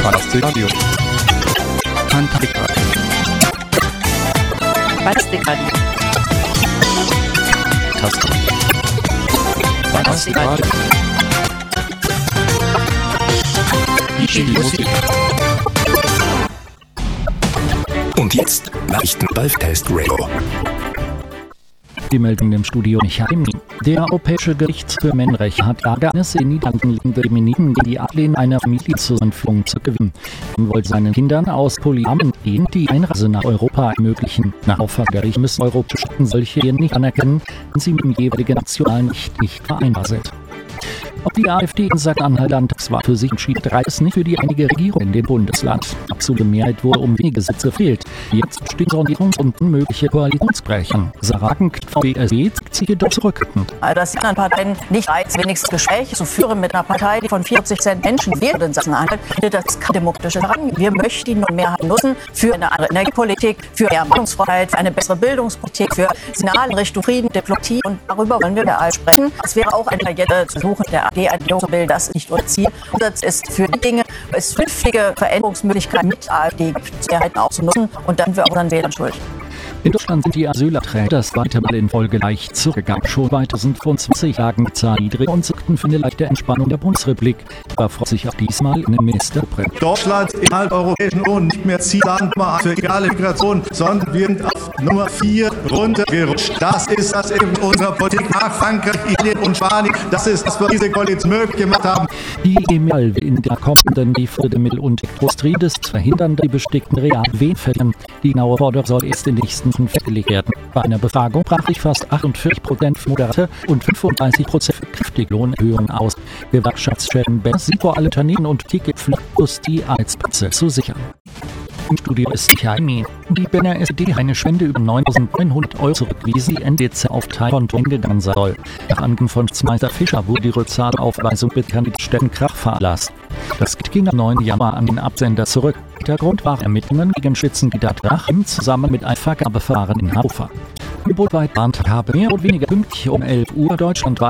Plastik-Radio. Plastik-Radio. Plastik-Radio. Plastik-Radio. Musik. Und jetzt Nachrichten bei Test Radio. Die Meldung im Studio Michael. Der Europäische Gerichtshof für Menschenrechte hat Ärgernis in Niederlanden liegende Feministen gegen die Ablehnung einer Familienzusammenführung zu gewinnen. Man wollte seinen Kindern aus polygamen Ehen die Einreise nach Europa ermöglichen. Nach Auffassungsgericht müssen europäische Staaten solche Ehen nicht anerkennen, wenn sie mit dem jeweiligen nationalen Recht nicht vereinbar sind. Ob die AfD in Sachsen-Anhalt landtagswahl für sich entschieden, reicht es nicht für die einige Regierung in dem Bundesland. Absolute Mehrheit wurde um wenige Sitze fehlt. Jetzt stehen Sondierungs- und mögliche Koalitionsbrechen. Sarah VSB zieht sich jedoch zurück. Dass die anderen Parteien nicht reizen, wenigstens Gespräche zu führen mit einer Partei, die von 40% Menschen wählt in Sachsen-Anhalt, das ist kein demokratisches Verlangen. Wir möchten die Mehrheit nutzen für eine andere Energiepolitik, für mehr Meinungsfreiheit, für eine bessere Bildungspolitik, für Signale in Richtung Frieden, Diplomatie, und darüber wollen wir alle sprechen. Es wäre auch eine Karriere zu suchen der AfD, eine Lösung zu bilden, das ist nicht unser Ziel. Und das ist für die Dinge, es künftige Veränderungsmöglichkeiten mit AfD gibt, Mehrheiten auch zu nutzen, und dann wir auch unseren Wählern schuld. In Deutschland sind die Asylanträge das zweite Mal in Folge leicht zurückgegangen. Schon weiter sind von 20 Tagen Zahl niedrig und sorgten für eine leichte Entspannung der Bundesrepublik. Da freut sich auch diesmal eine Ministerpräsident. Deutschland innerhalb der Europäischen Union nicht mehr Zielland Nummer 1 für illegale Migration, sondern wir sind auf Nummer 4 runtergerutscht. Das ist das eben unserer Politik nach Frankreich, Italien und Spanien. Das ist, was wir diese Koalition möglich gemacht haben. Die EML will in der kommenden Lieferung der Mittel- und Industrie des verhindern die bestickten Realwehenfällen. Die genaue Forderung soll erst in den nächsten festgelegt werden. Bei einer Befragung brach sich fast 48% für moderate und 35% für kräftige Lohnerhöhungen aus. Gewerkschaftschefin Benz sieht vor allem Unternehmen und Ticketpflicht die Arbeitsplätze zu sichern. Im Studio ist Michael. Die Berner SPD eine Spende über 9.900 € zurückwiesen, die NDC auf Teilkonto eingegangen soll. Nach Angaben von Meister Fischer wurde die Rückzahlaufweisung mit Kandidaten Krach veranlasst. Das ging am 9. Januar an den Absender zurück. Der Grund waren Ermittlungen gegen Spitzenkandidat Krach im Zusammenhang mit einem Vergabeverfahren in Hannover. Bundesweit habe mehr oder weniger pünktlich um 11 Uhr deutschlandweit